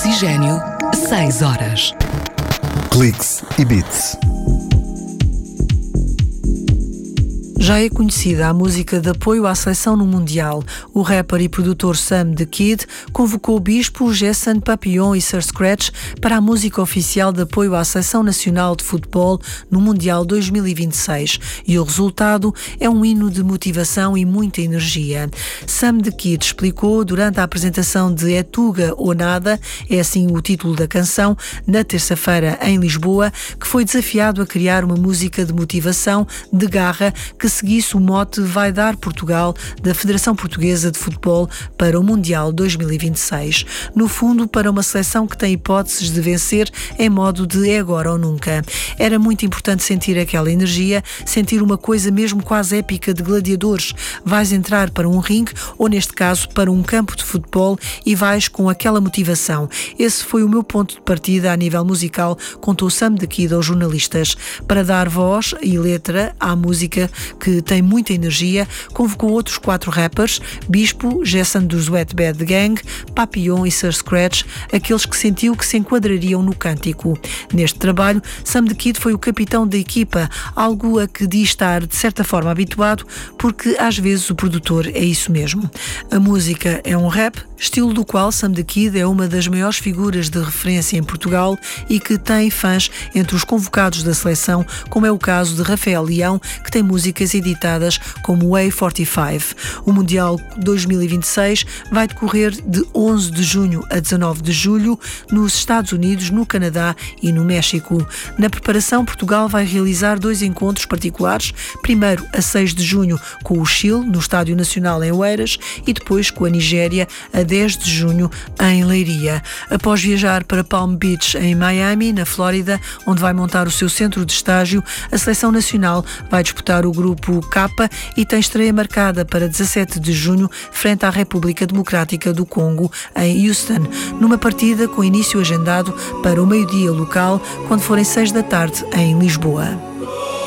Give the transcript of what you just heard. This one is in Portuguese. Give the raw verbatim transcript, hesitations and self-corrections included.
Oxigênio, seis horas. Cliques e Beats. Já é conhecida a música de apoio à seleção no Mundial. O rapper e produtor Sam The Kid convocou Bispo, Jason, Papillon e Sir Scratch para a música oficial de apoio à seleção nacional de futebol no Mundial dois mil e vinte e seis. E o resultado é um hino de motivação e muita energia. Sam The Kid explicou durante a apresentação de É Tuga ou Nada, é assim o título da canção, na terça-feira em Lisboa, que foi desafiado a criar uma música de motivação, de garra, que seguisse o mote Vai Dar Portugal da Federação Portuguesa de Futebol para o Mundial dois mil e vinte e seis. No fundo, para uma seleção que tem hipóteses de vencer em modo de é agora ou nunca. Era muito importante sentir aquela energia, sentir uma coisa mesmo quase épica de gladiadores. Vais entrar para um ringue, ou neste caso para um campo de futebol, e vais com aquela motivação. Esse foi o meu ponto de partida a nível musical, contou Sam The Kid aos jornalistas. Para dar voz e letra à música que tem muita energia, convocou outros quatro rappers, Bispo, Jason dos Wet Bad Gang, Papillon e Sir Scratch, aqueles que sentiu que se enquadrariam no cântico. Neste trabalho, Sam The Kid foi o capitão da equipa, algo a que diz estar de certa forma habituado, porque às vezes o produtor é isso mesmo. A música é um rap, estilo do qual Sam The Kid é uma das maiores figuras de referência em Portugal e que tem fãs entre os convocados da seleção, como é o caso de Rafael Leão, que tem músicas editadas como A quarenta e cinco. O Mundial dois mil e vinte e seis vai decorrer de onze de junho a dezanove de julho nos Estados Unidos, no Canadá e no México. Na preparação, Portugal vai realizar dois encontros particulares, primeiro a seis de junho com o Chile, no Estádio Nacional em Oeiras, e depois com a Nigéria a dez de junho em Leiria. Após viajar para Palm Beach, em Miami, na Flórida, onde vai montar o seu centro de estágio, a seleção nacional vai disputar o grupo K e tem estreia marcada para dezassete de junho frente à República Democrática do Congo, em Houston, numa partida com início agendado para o meio-dia local, quando forem seis da tarde em Lisboa.